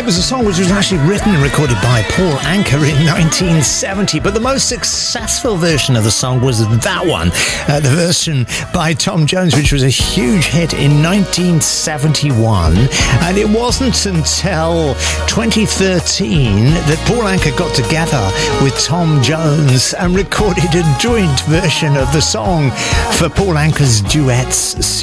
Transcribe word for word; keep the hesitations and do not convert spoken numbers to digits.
It was a song which was actually written and recorded by Paul Anka in nineteen seventy, but the most successful version of the song was that one, uh, the version by Tom Jones, which was a huge hit in nineteen seventy-one. And it wasn't until twenty thirteen that Paul Anka got together with Tom Jones and recorded a joint version of the song for Paul Anka's Duets